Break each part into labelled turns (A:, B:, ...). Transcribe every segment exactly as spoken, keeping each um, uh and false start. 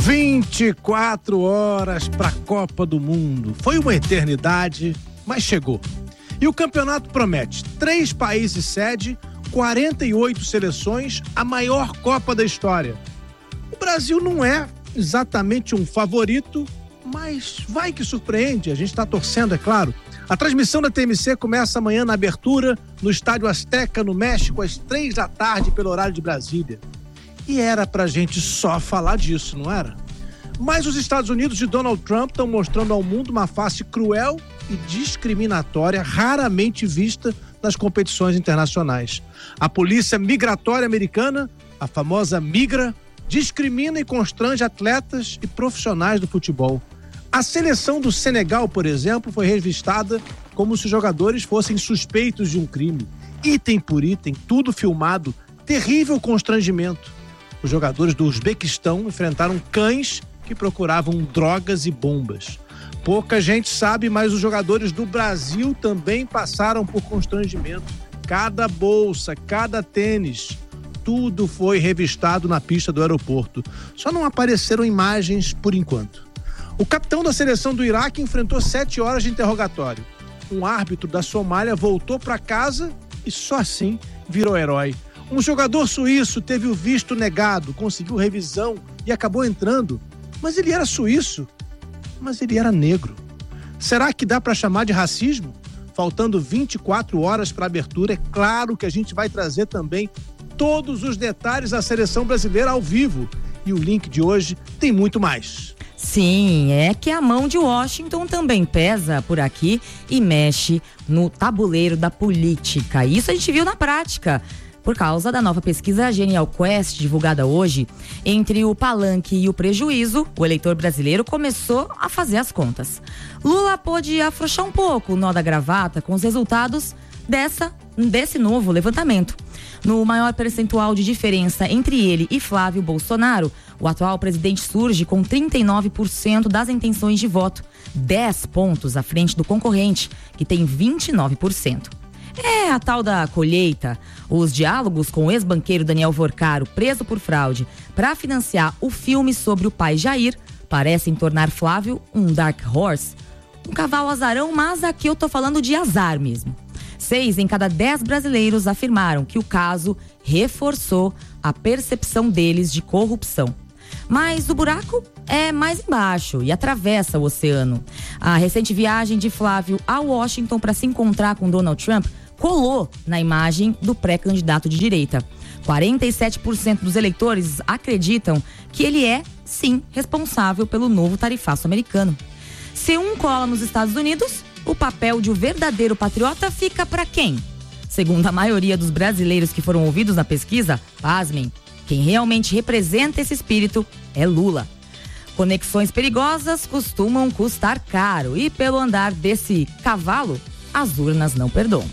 A: vinte e quatro horas para a Copa do Mundo. Foi uma eternidade, mas chegou. E o campeonato promete três países sede, quarenta e oito seleções, a maior Copa da história. O Brasil não é exatamente um favorito, mas vai que surpreende. A gente está torcendo, é claro. A transmissão da T M C começa amanhã na abertura no Estádio Azteca, no México, às três da tarde, pelo horário de Brasília. E era pra gente só falar disso, não era? Mas os Estados Unidos de Donald Trump estão mostrando ao mundo uma face cruel e discriminatória raramente vista nas competições internacionais. A polícia migratória americana, a famosa Migra, discrimina e constrange atletas e profissionais do futebol. A seleção do Senegal, por exemplo, foi revistada como se os jogadores fossem suspeitos de um crime. Item por item, tudo filmado, terrível constrangimento. Os jogadores do Uzbequistão enfrentaram cães que procuravam drogas e bombas. Pouca gente sabe, mas os jogadores do Brasil também passaram por constrangimento. Cada bolsa, cada tênis, tudo foi revistado na pista do aeroporto. Só não apareceram imagens por enquanto. O capitão da seleção do Iraque enfrentou sete horas de interrogatório. Um árbitro da Somália voltou para casa e só assim virou herói. Um jogador suíço teve o visto negado, conseguiu revisão e acabou entrando. Mas ele era suíço, mas ele era negro. Será que dá para chamar de racismo? Faltando vinte e quatro horas para a abertura, é claro que a gente vai trazer também todos os detalhes da seleção brasileira ao vivo. E o link de hoje tem muito mais.
B: Sim, é que a mão de Washington também pesa por aqui e mexe no tabuleiro da política. Isso a gente viu na prática, por causa da nova pesquisa Genial Quest, divulgada hoje. Entre o palanque e o prejuízo, o eleitor brasileiro começou a fazer as contas. Lula pôde afrouxar um pouco o nó da gravata com os resultados dessa, desse novo levantamento. No maior percentual de diferença entre ele e Flávio Bolsonaro, o atual presidente surge com trinta e nove por cento das intenções de voto, dez pontos à frente do concorrente, que tem vinte e nove por cento. É a tal da colheita. Os diálogos com o ex-banqueiro Daniel Vorcaro, preso por fraude, para financiar o filme sobre o pai Jair, parecem tornar Flávio um dark horse, um cavalo azarão, mas aqui eu tô falando de azar mesmo. Seis em cada dez brasileiros afirmaram que o caso reforçou a percepção deles de corrupção. Mas o buraco é mais embaixo e atravessa o oceano. A recente viagem de Flávio a Washington para se encontrar com Donald Trump colou na imagem do pré-candidato de direita. quarenta e sete por cento dos eleitores acreditam que ele é, sim, responsável pelo novo tarifaço americano. Se um cola nos Estados Unidos, o papel de um verdadeiro patriota fica para quem? Segundo a maioria dos brasileiros que foram ouvidos na pesquisa, pasmem, quem realmente representa esse espírito é Lula. Conexões perigosas costumam custar caro e pelo andar desse cavalo, as urnas não perdoam.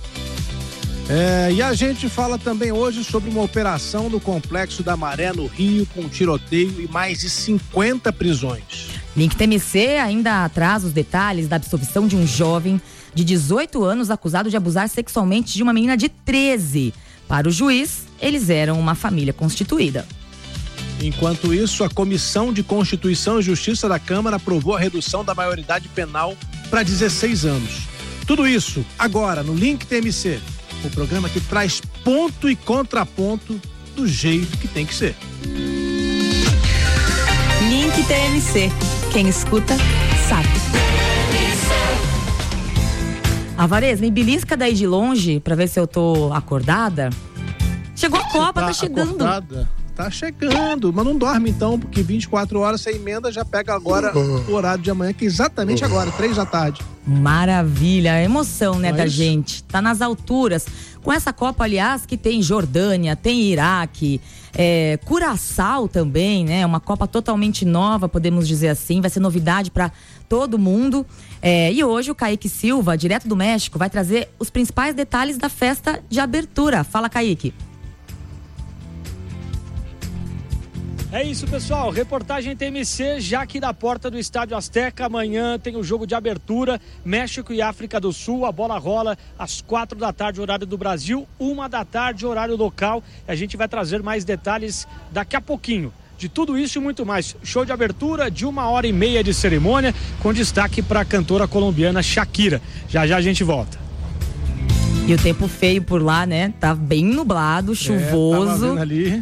A: É, e a gente fala também hoje sobre uma operação no Complexo da Maré, no Rio, com tiroteio e mais de cinquenta prisões.
B: Link T M C ainda traz os detalhes da absolvição de um jovem de dezoito anos acusado de abusar sexualmente de uma menina de treze. Para o juiz, eles eram uma família constituída.
A: Enquanto isso, a Comissão de Constituição e Justiça da Câmara aprovou a redução da maioridade penal para dezesseis anos. Tudo isso agora no Link T M C, o programa que traz ponto e contraponto do jeito que tem que ser.
B: Link T M C. Quem escuta, sabe. Alvarez, me belisca daí de longe pra ver se eu tô acordada. Chegou a Copa, tá, tá chegando.
A: Acordada? Tá chegando, mas não dorme então, porque vinte e quatro horas você emenda, já pega agora o horário de amanhã, que é exatamente agora, três da tarde.
B: Maravilha, a emoção, né,
A: não
B: da
A: é
B: gente. Tá nas alturas. Com essa Copa, aliás, que tem Jordânia, tem Iraque, é, Curaçao também, né? Uma Copa totalmente nova, podemos dizer assim. Vai ser novidade para todo mundo. É, e hoje o Kaique Silva, direto do México, vai trazer os principais detalhes da festa de abertura. Fala, Kaique.
C: É isso, pessoal. Reportagem T M C, já aqui da porta do Estádio Azteca. Amanhã tem o jogo de abertura, México e África do Sul. A bola rola às quatro da tarde, horário do Brasil, uma da tarde, horário local. A gente vai trazer mais detalhes daqui a pouquinho. de tudo isso e muito mais. Show de abertura de uma hora e meia de cerimônia, com destaque para a cantora colombiana Shakira. Já já a gente volta.
B: E o tempo feio por lá, né? Tá bem nublado, chuvoso.
A: É, tava vendo ali.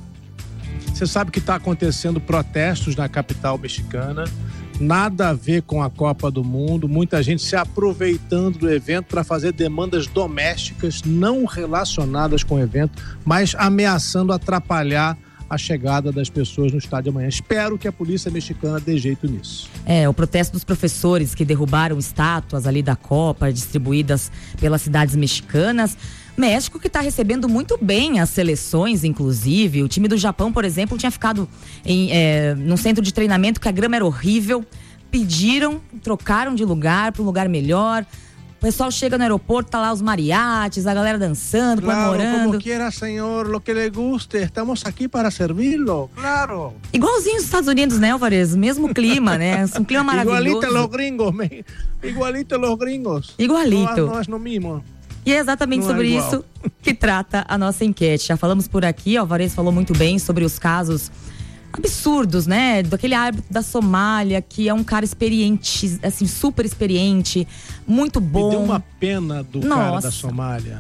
A: Você sabe que está acontecendo protestos na capital mexicana, nada a ver com a Copa do Mundo, muita gente se aproveitando do evento para fazer demandas domésticas não relacionadas com o evento, mas ameaçando atrapalhar a chegada das pessoas no estádio amanhã. Espero que a polícia mexicana dê jeito nisso.
B: É, o protesto dos professores que derrubaram estátuas ali da Copa, distribuídas pelas cidades mexicanas. México que está recebendo muito bem as seleções, inclusive. O time do Japão, por exemplo, tinha ficado em, é, num centro de treinamento que a grama era horrível. Pediram, trocaram de lugar para um lugar melhor. O pessoal chega no aeroporto, tá lá os mariachis, a galera dançando,
A: claro,
B: comemorando.
A: Como quiera, senhor, lo que le guste. Estamos aqui para servi-lo, claro.
B: Igualzinho os Estados Unidos, né, Alvarez? Mesmo clima, né? Um clima maravilhoso.
A: Igualito los gringos, me... igualito los gringos.
B: Igualito.
A: Nós no mesmo.
B: E é exatamente
A: Não
B: sobre
A: é
B: isso que trata a nossa enquete. Já falamos por aqui, o Alvarez falou muito bem sobre os casos absurdos, né? Daquele árbitro da Somália, que é um cara experiente, assim, super experiente, muito bom.
A: Me deu uma pena do
B: Nossa.
A: cara da Somália.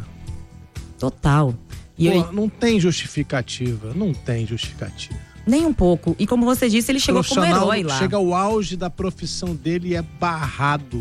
B: Total. E
A: Pô,
B: eu...
A: não tem justificativa, não tem justificativa.
B: Nem um pouco. E como você disse, ele chegou como herói lá.
A: Chega ao auge da profissão dele e é barrado,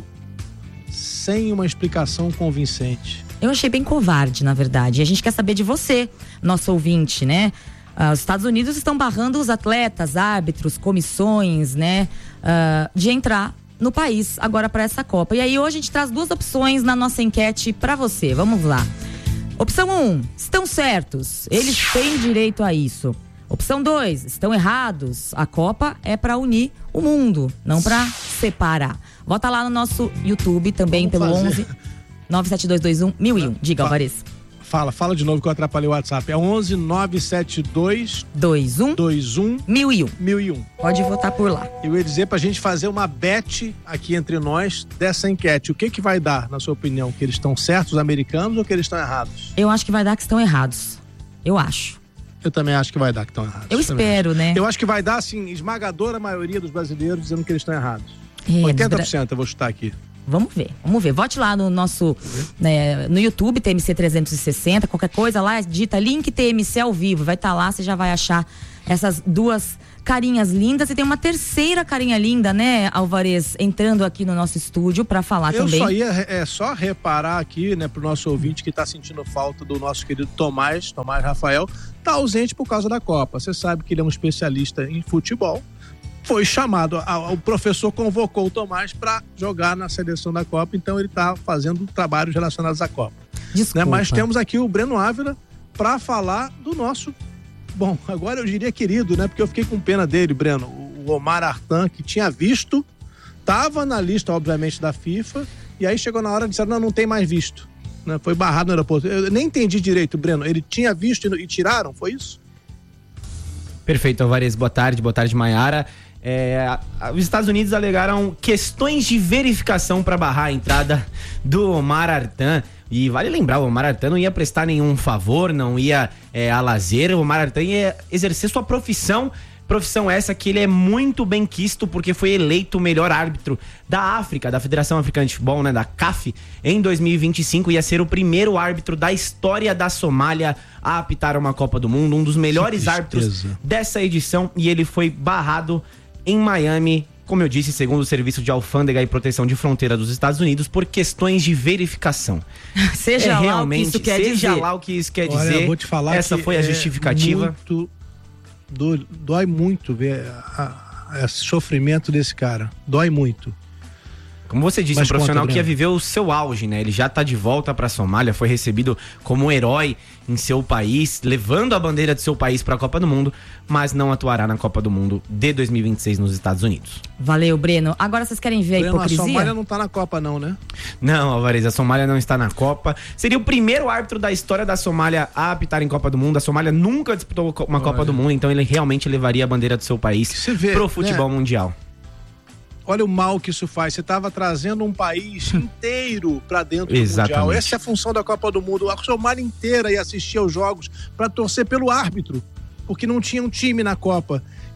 A: sem uma explicação convincente.
B: Eu achei bem covarde, na verdade. E a gente quer saber de você, nosso ouvinte, né? Uh, os Estados Unidos estão barrando os atletas, árbitros, comissões, né? Uh, de entrar no país agora para essa Copa. E aí hoje a gente traz duas opções na nossa enquete para você. Vamos lá. Opção um, estão certos. Eles têm direito a isso. Opção dois, estão errados. A Copa é para unir o mundo, não para separar. Vota lá no nosso YouTube também. Vamos pelo fazer. onze nove sete dois dois um mil e um. Diga, Alvarez.
A: Fala, fala de novo que eu atrapalhei o WhatsApp. É onze nove sete dois
B: dois um
A: dois um
B: mil e um.
A: mil e um.
B: Pode votar por lá.
A: Eu ia dizer pra gente fazer uma bet aqui entre nós dessa enquete. O que que vai dar, na sua opinião? Que eles estão certos, os americanos, ou que eles estão errados?
B: Eu acho que vai dar que estão errados. Eu acho.
A: Eu também acho que vai dar que estão errados.
B: Eu espero,
A: acho.
B: né?
A: Eu acho que vai dar, assim, esmagadora maioria dos brasileiros dizendo que eles estão errados.
B: É,
A: oitenta por cento, eu vou chutar aqui.
B: Vamos ver, vamos ver. Vote lá no nosso, né, no YouTube, T M C trezentos e sessenta, qualquer coisa lá, digita link T M C ao vivo, vai estar tá lá, você já vai achar essas duas carinhas lindas. E tem uma terceira carinha linda, né, Alvarez, entrando aqui no nosso estúdio para falar
A: eu
B: também.
A: Eu só ia, é só reparar aqui, né, pro nosso ouvinte que tá sentindo falta do nosso querido Tomás, Tomás Rafael, tá ausente por causa da Copa. Você sabe que ele é um especialista em futebol. Foi chamado, o professor convocou o Tomás para jogar na seleção da Copa, então ele está fazendo trabalhos relacionados à Copa.
B: Desculpa.
A: Né? Mas temos aqui o Breno Ávila para falar do nosso, bom, agora eu diria querido, né? Porque eu fiquei com pena dele, Breno, o Omar Artan, que tinha visto, estava na lista, obviamente, da FIFA, e aí chegou na hora e disseram, não, não tem mais visto. Né? Foi barrado no aeroporto. Eu nem entendi direito, Breno, ele tinha visto e, e tiraram, foi isso?
D: Perfeito, Alvarez, boa tarde, boa tarde, Maiara. É, os Estados Unidos alegaram questões de verificação para barrar a entrada do Omar Artan. E vale lembrar, o Omar Artan não ia prestar nenhum favor, não ia é, a lazer. O Omar Artan ia exercer sua profissão. Profissão essa que ele é muito bem quisto porque foi eleito o melhor árbitro da África, da Federação Africana de Futebol, né, da C A F, em dois mil e vinte e cinco. Ia ser o primeiro árbitro da história da Somália a apitar uma Copa do Mundo, um dos melhores árbitros dessa edição, e ele foi barrado em Miami, como eu disse, segundo o Serviço de Alfândega e Proteção de Fronteira dos Estados Unidos, por questões de verificação.
B: Seja
D: é,
B: lá
D: realmente,
B: o que isso quer
D: seja
B: dizer.
D: lá o que isso quer
A: Olha,
D: dizer.
A: eu vou te falar
D: essa
A: que
D: foi a justificativa.
A: É muito, do, dói muito ver o sofrimento desse cara. Dói muito.
D: Como você disse,
A: Mas
D: um profissional
A: conta,
D: que ia
A: Breno.
D: viver o seu auge, né? Ele já tá de volta pra Somália, foi recebido como um herói em seu país, levando a bandeira de seu país pra Copa do Mundo, mas não atuará na Copa do Mundo de dois mil e vinte e seis nos Estados Unidos.
B: Valeu, Breno. Agora vocês querem ver a
A: Breno,
B: hipocrisia?
A: a Somália não tá na Copa não, né?
D: Não, Alvarez, a Somália não está na Copa. Seria o primeiro árbitro da história da Somália a apitar em Copa do Mundo. A Somália nunca disputou uma Olha. Copa do Mundo, então ele realmente levaria a bandeira do seu país
A: vê,
D: pro futebol
A: né?
D: mundial.
A: Olha o mal que isso faz. Você estava trazendo um país inteiro para dentro
D: Exatamente.
A: do Mundial. Essa é a função da Copa do Mundo. A Somália inteira ia assistir aos jogos para torcer pelo árbitro, porque não tinha um time na Copa.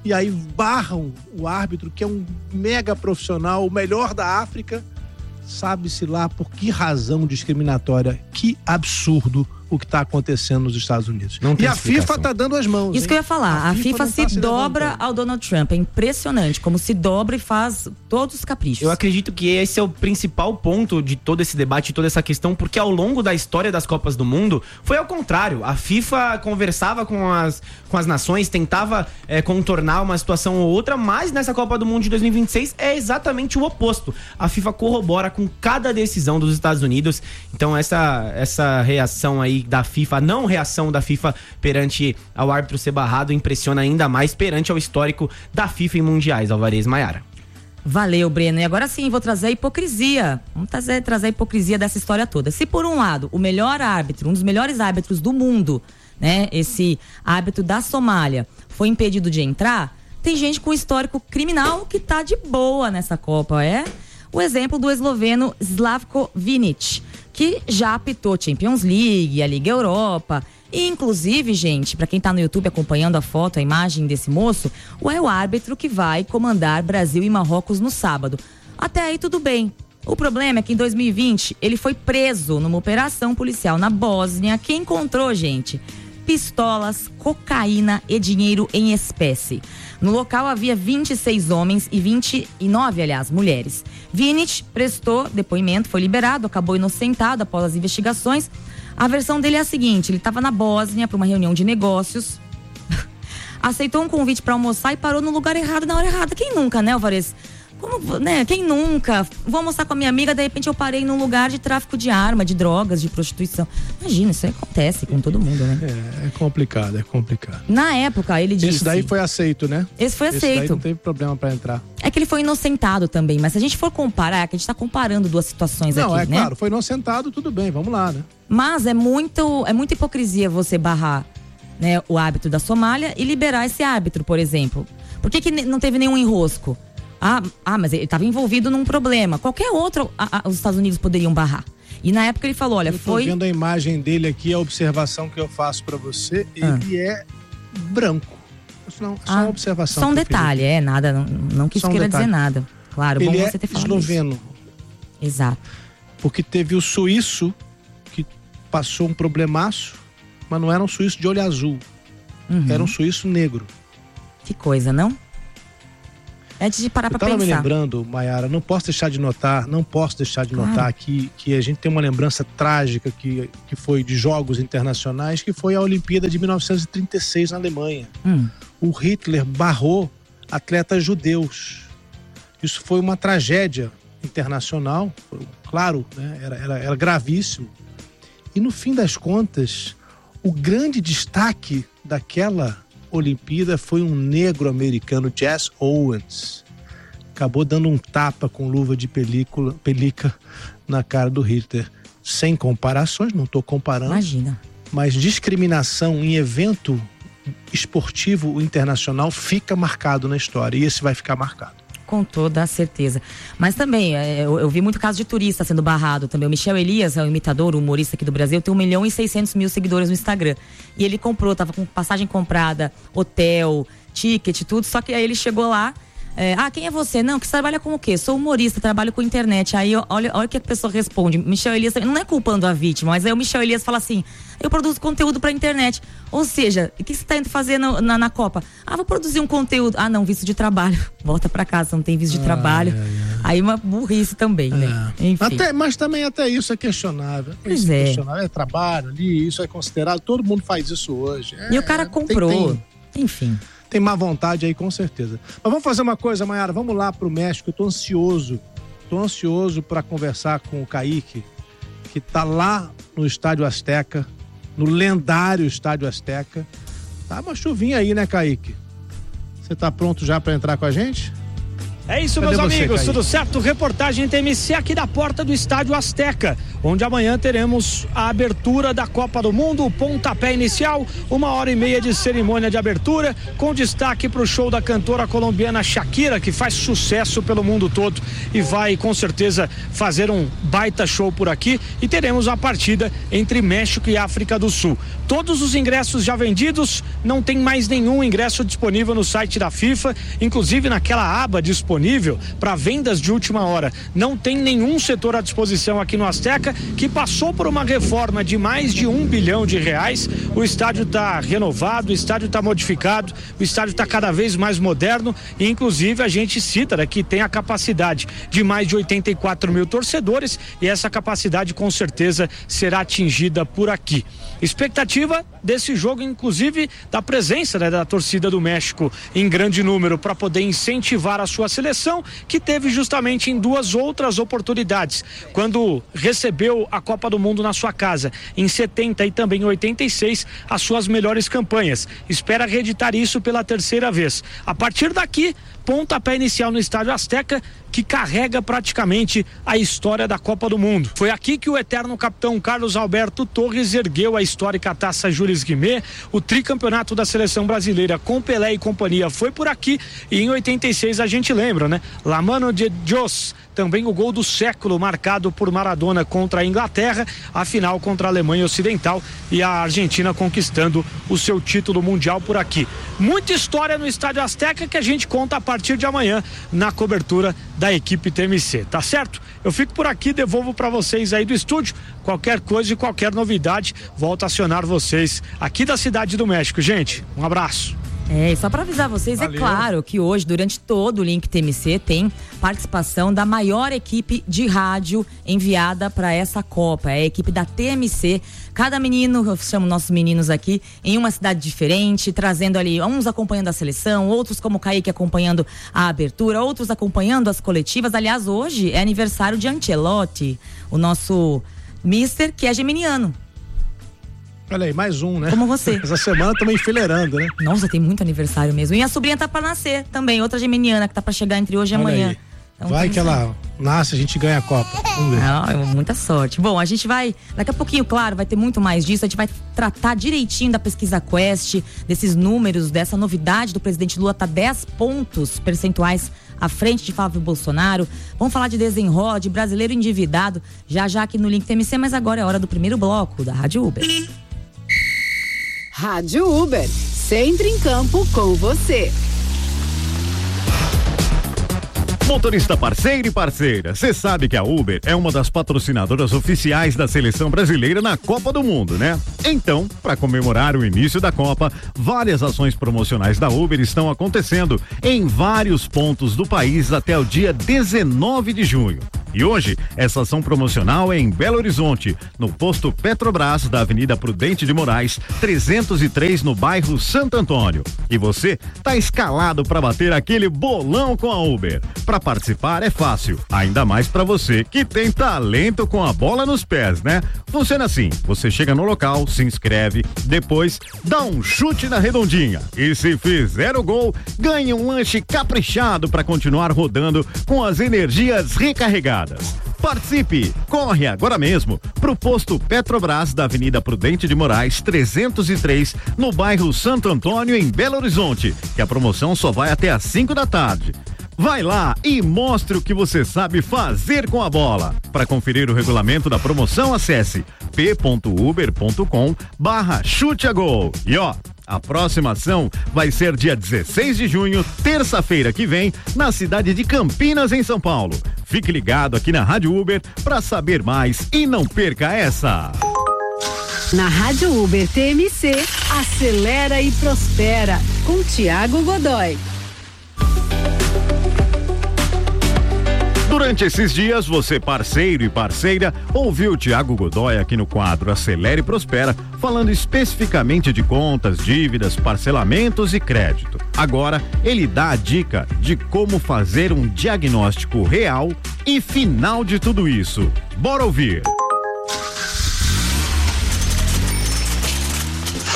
A: e aí barram o árbitro, que é um mega profissional, o melhor da África, sabe-se lá por que razão discriminatória. Que absurdo o que está acontecendo nos Estados Unidos.
D: Não tem
A: e a
D: explicação.
A: FIFA está dando as mãos.
B: Isso
A: hein?
B: que eu ia falar, a, a FIFA, FIFA
A: tá
B: se, se dobra ao Donald Trump, é impressionante como se dobra e faz todos os caprichos.
D: Eu acredito que esse é o principal ponto de todo esse debate, toda essa questão, porque ao longo da história das Copas do Mundo, foi ao contrário. A FIFA conversava com as, com as nações, tentava é, contornar uma situação ou outra, mas nessa Copa do Mundo de dois mil e vinte e seis é exatamente o oposto. A FIFA corrobora com cada decisão dos Estados Unidos, então essa, essa reação aí da FIFA, a não reação da FIFA perante ao árbitro ser barrado, impressiona ainda mais perante ao histórico da FIFA em mundiais. Alvarez, Maiara.
B: Valeu, Breno. E agora sim, vou trazer a hipocrisia. Vamos trazer, trazer a hipocrisia dessa história toda. Se por um lado, o melhor árbitro, um dos melhores árbitros do mundo, né, esse árbitro da Somália, foi impedido de entrar, tem gente com histórico criminal que tá de boa nessa Copa, é? O exemplo do esloveno Slavko Vinic, que já apitou Champions League, a Liga Europa. E, inclusive, gente, para quem tá no YouTube acompanhando a foto, a imagem desse moço, é o árbitro que vai comandar Brasil e Marrocos no sábado. Até aí tudo bem. O problema é que em dois mil e vinte ele foi preso numa operação policial na Bósnia que encontrou, gente, pistolas, cocaína e dinheiro em espécie. No local havia vinte e seis homens e vinte e nove, aliás, mulheres. Vinic prestou depoimento, foi liberado, acabou inocentado após as investigações. A versão dele é a seguinte: ele estava na Bósnia para uma reunião de negócios, aceitou um convite para almoçar e parou no lugar errado na hora errada. Quem nunca, né, Alvarez? Como, né? Quem nunca? Vou almoçar com a minha amiga, de repente eu parei num lugar de tráfico de arma, de drogas, de prostituição. Imagina, isso aí acontece com todo mundo, né?
A: É, é complicado, é complicado.
B: Na época, ele disse...
A: Esse daí foi aceito, né?
B: Esse foi aceito.
A: Esse daí não teve problema pra entrar.
B: É que ele foi inocentado também, mas se a gente for comparar, que a gente tá comparando duas situações
A: não,
B: aqui,
A: é
B: né?
A: Claro, foi inocentado, tudo bem, vamos lá, né?
B: Mas é muito, é muita hipocrisia você barrar, né, o árbitro da Somália e liberar esse árbitro, por exemplo. Por que que não teve nenhum enrosco? Ah, ah, mas ele estava envolvido num problema. Qualquer outro, a, a, os Estados Unidos poderiam barrar. E na época ele falou, olha,
A: eu tô
B: foi...
A: vendo a imagem dele aqui, a observação que eu faço pra você,
B: Ah.
A: ele é branco. Não, só
B: Ah,
A: uma observação.
B: Só um
A: que eu fiz
B: detalhe,
A: aqui.
B: é, nada, não, não que isso
A: Só um
B: queira
A: detalhe.
B: dizer nada. Claro, bom
A: Ele
B: você ter
A: é
B: falado
A: esloveno,
B: isso. Exato.
A: porque teve o suíço que passou um problemaço, mas não era um suíço de olho azul,
B: Uhum.
A: era um suíço negro.
B: Que coisa, não? Antes de parar
A: Eu
B: pra
A: tava me
B: pensar.
A: lembrando, Maiara, não posso deixar de notar, não posso deixar de
B: Claro.
A: notar que, que a gente tem uma lembrança trágica que, que foi de jogos internacionais, que foi a Olimpíada de mil novecentos e trinta e seis na Alemanha.
B: Hum.
A: O Hitler barrou atletas judeus. Isso foi uma tragédia internacional, claro, né? era, era, era gravíssimo. E no fim das contas, o grande destaque daquela Olimpíada foi um negro americano, Jesse Owens. Acabou dando um tapa com luva de película, pelica na cara do Hitler. Sem comparações, não estou comparando,
B: Imagina.
A: mas discriminação em evento esportivo internacional fica marcado na história, e esse vai ficar marcado.
B: Com toda a certeza. Mas também, é, eu, eu vi muito caso de turista sendo barrado também. O Michel Elias, é o imitador, o humorista aqui do Brasil, tem um milhão e seiscentos mil seguidores no Instagram. E ele comprou, tava com passagem comprada, hotel, ticket, tudo. Só que aí ele chegou lá, é, ah, quem é você? Não, que você trabalha com o quê? Sou humorista, trabalho com internet. Aí olha, olha o que a pessoa responde. Michel Elias, não é culpando a vítima, mas aí o Michel Elias fala assim, eu produzo conteúdo pra internet. Ou seja, o que você tá indo fazer no, na, na Copa? Ah, vou produzir um conteúdo. Ah, não, visto de trabalho. Volta pra casa, não tem visto de
A: Ai,
B: trabalho.
A: ai, ai.
B: Aí uma burrice também, né?
A: É.
B: Enfim.
A: Até, mas também até isso é questionável.
B: Pois
A: isso
B: é.
A: é questionável. É trabalho ali, isso é considerado. Todo mundo faz isso hoje. É,
B: E o cara
A: tem-
B: comprou.
A: Tem,
B: Enfim.
A: tem má vontade aí, com certeza. Mas vamos fazer uma coisa, Maiara. Vamos lá pro México. Eu tô ansioso. Tô ansioso para conversar com o Kaique, que tá lá no Estádio Azteca, no lendário Estádio Azteca. Tá uma chuvinha aí, né, Kaique? Você tá pronto já para entrar com a gente?
C: É isso,
A: Cadê
C: meus
A: você,
C: amigos,
A: Kaique?
C: tudo certo? Reportagem T M C aqui da porta do Estádio Azteca, onde amanhã teremos a abertura da Copa do Mundo, o pontapé inicial, uma hora e meia de cerimônia de abertura, com destaque para o show da cantora colombiana Shakira, que faz sucesso pelo mundo todo e vai com certeza fazer um baita show por aqui, e teremos a partida entre México e África do Sul. Todos os ingressos já vendidos, não tem mais nenhum ingresso disponível no site da FIFA, inclusive naquela aba disponível para vendas de última hora. Não tem nenhum setor à disposição aqui no Azteca, que passou por uma reforma de mais de um bilhão de reais. O estádio está renovado, o estádio está modificado, o estádio está cada vez mais moderno e inclusive a gente cita, né, que tem a capacidade de mais de oitenta e quatro mil torcedores, e essa capacidade com certeza será atingida por aqui. Expectativa desse jogo, inclusive da presença, né, da torcida do México em grande número, para poder incentivar a sua seleção, que teve justamente em duas outras oportunidades, quando recebeu a Copa do Mundo na sua casa, em setenta e também em oitenta e seis, as suas melhores campanhas. Espera reeditar isso pela terceira vez. A partir daqui, pontapé inicial no Estádio Azteca, que carrega praticamente a história da Copa do Mundo. Foi aqui que o eterno capitão Carlos Alberto Torres ergueu a histórica Taça Jules Rimet. O tricampeonato da seleção brasileira com Pelé e companhia foi por aqui, e em oitenta e seis a gente lembra, né? La mano de Dios, também o gol do século marcado por Maradona contra a Inglaterra, a final contra a Alemanha Ocidental, e a Argentina conquistando o seu título mundial por aqui. Muita história no Estádio Azteca que a gente conta a partir de amanhã na cobertura da equipe T M C, tá certo? Eu fico por aqui, devolvo para vocês aí do estúdio. Qualquer coisa e qualquer novidade, volto a acionar vocês aqui da Cidade do México, gente. Um abraço.
B: É, e só para avisar vocês, Valeu. É claro que hoje, durante todo o Link T M C, tem participação da maior equipe de rádio enviada para essa Copa, é a equipe da T M C. Cada menino, eu chamo nossos meninos aqui, em uma cidade diferente, trazendo ali, uns acompanhando a seleção, outros como o Kaique acompanhando a abertura, outros acompanhando as coletivas. Aliás, hoje é aniversário de Ancelotti, o nosso mister, que é geminiano.
A: Olha aí, mais um, né?
B: Como você.
A: Essa semana estamos enfileirando, né?
B: Nossa, tem muito aniversário mesmo. E a sobrinha tá pra nascer também, outra geminiana que tá pra chegar entre hoje e
A: Olha
B: amanhã.
A: Aí. Então, vai que ela nasce, a gente ganha a Copa. Vamos ver.
B: Ah, muita sorte. Bom, a gente vai, daqui a pouquinho, claro, vai ter muito mais disso. A gente vai tratar direitinho da pesquisa Quest, desses números, dessa novidade do presidente Lula, tá dez pontos percentuais à frente de Flávio Bolsonaro. Vamos falar de desenrola, de brasileiro endividado, já já aqui no Link T M C, mas agora é hora do primeiro bloco da Rádio Uber.
E: Rádio Uber, sempre em campo com você.
F: Motorista parceiro e parceira, você sabe que a Uber é uma das patrocinadoras oficiais da seleção brasileira na Copa do Mundo, né? Então, para comemorar o início da Copa, várias ações promocionais da Uber estão acontecendo em vários pontos do país até o dia dezenove de junho. E hoje, essa ação promocional é em Belo Horizonte, no posto Petrobras da Avenida Prudente de Moraes, trezentos e três, no bairro Santo Antônio. E você tá escalado para bater aquele bolão com a Uber. Para participar é fácil, ainda mais para você que tem talento com a bola nos pés, né? Funciona assim: você chega no local, se inscreve, depois dá um chute na redondinha e, se fizer o gol, ganha um lanche caprichado para continuar rodando com as energias recarregadas. Participe! Corre agora mesmo pro posto Petrobras da Avenida Prudente de Moraes, trezentos e três, no bairro Santo Antônio, em Belo Horizonte, que a promoção só vai até às cinco da tarde. Vai lá e mostre o que você sabe fazer com a bola. Para conferir o regulamento da promoção, acesse p ponto uber ponto com barra chute a gol. E ó, a próxima ação vai ser dia dezesseis de junho, terça-feira que vem, na cidade de Campinas, em São Paulo. Fique ligado aqui na Rádio Uber para saber mais e não perca essa.
E: Na Rádio Uber T M C, acelera e prospera, com Tiago Godoy.
F: Durante esses dias, você, parceiro e parceira, ouviu o Tiago Godoy aqui no quadro Acelera e Prospera, falando especificamente de contas, dívidas, parcelamentos e crédito. Agora, ele dá a dica de como fazer um diagnóstico real e final de tudo isso. Bora ouvir!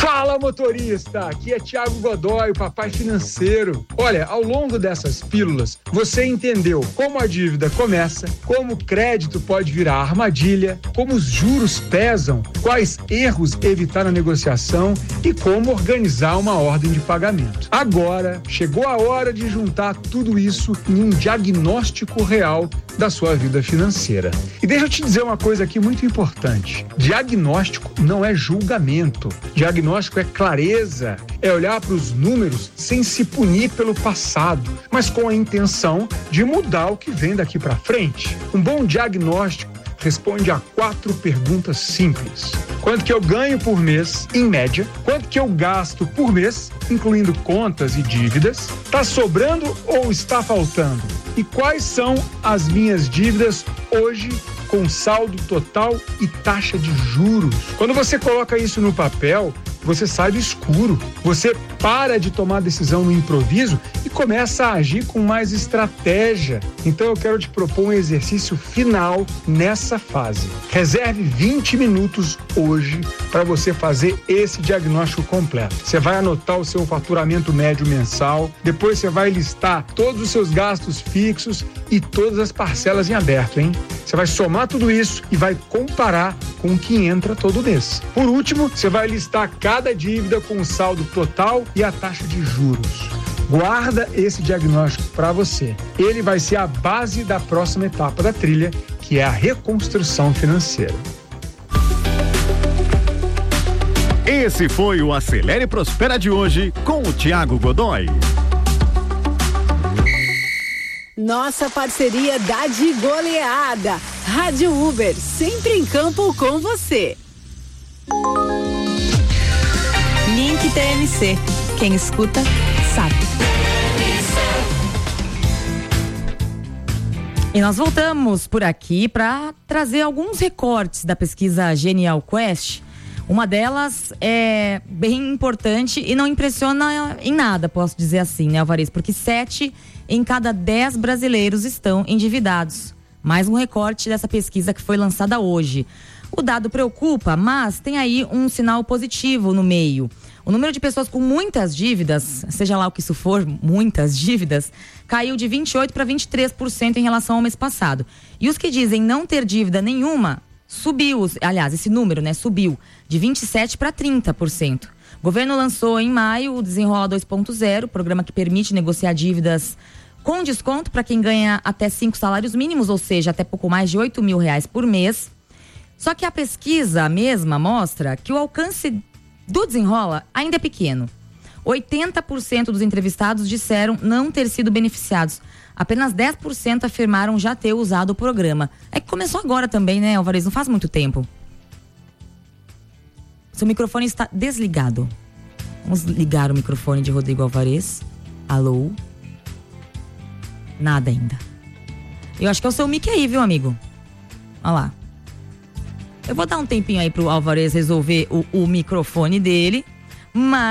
G: Fala, motorista! Aqui é Thiago Godoy, o papai financeiro. Olha, ao longo dessas pílulas, você entendeu como a dívida começa, como o crédito pode virar armadilha, como os juros pesam, quais erros evitar na negociação e como organizar uma ordem de pagamento. Agora, chegou a hora de juntar tudo isso em um diagnóstico real da sua vida financeira. E deixa eu te dizer uma coisa aqui muito importante. Diagnóstico não é julgamento. Diagnóstico é clareza, é olhar para os números sem se punir pelo passado, mas com a intenção de mudar o que vem daqui para frente. Um bom diagnóstico responde a quatro perguntas simples. Quanto que eu ganho por mês, em média? Quanto que eu gasto por mês, incluindo contas e dívidas? Está sobrando ou está faltando? E quais são as minhas dívidas hoje com saldo total e taxa de juros? Quando você coloca isso no papel, você sai do escuro, você para de tomar decisão no improviso e começa a agir com mais estratégia. Então eu quero te propor um exercício final nessa fase. Reserve vinte minutos hoje para você fazer esse diagnóstico completo. Você vai anotar o seu faturamento médio mensal, depois você vai listar todos os seus gastos fixos e todas as parcelas em aberto, hein? Você vai somar tudo isso e vai comparar com o que entra todo mês. Por último, você vai listar cada dívida com o saldo total e a taxa de juros. Guarda esse diagnóstico para você. Ele vai ser a base da próxima etapa da trilha, que é a reconstrução financeira.
F: Esse foi o Acelere e Prospera de hoje com o Thiago Godoy.
E: Nossa parceria dá de goleada. Rádio Uber, sempre em campo com você.
B: Link T M C. Quem escuta, sabe. E nós voltamos por aqui para trazer alguns recortes da pesquisa Genial Quest. Uma delas é bem importante e não impressiona em nada, posso dizer assim, né, Alvarez? Porque sete em cada dez brasileiros estão endividados. Mais um recorte dessa pesquisa que foi lançada hoje. O dado preocupa, mas tem aí um sinal positivo no meio. O número de pessoas com muitas dívidas, seja lá o que isso for, muitas dívidas, caiu de vinte e oito por cento para vinte e três por cento em relação ao mês passado. E os que dizem não ter dívida nenhuma, subiu, aliás, esse número, né, subiu de vinte e sete por cento para trinta por cento. O governo lançou em maio o Desenrola dois ponto zero, programa que permite negociar dívidas com desconto para quem ganha até cinco salários mínimos, ou seja, até pouco mais de oito mil reais por mês. Só que a pesquisa mesma mostra que o alcance do Desenrola ainda é pequeno. oitenta por cento dos entrevistados disseram não ter sido beneficiados. Apenas dez por cento afirmaram já ter usado o programa. É que começou agora também, né, Alvarez? Não faz muito tempo. Seu microfone está desligado. Vamos ligar o microfone de Rodrigo Alvarez. Alô? Nada ainda. Eu acho que é o seu mic aí, viu, amigo? Olha lá. Eu vou dar um tempinho aí pro Alvarez resolver o, o microfone dele, mas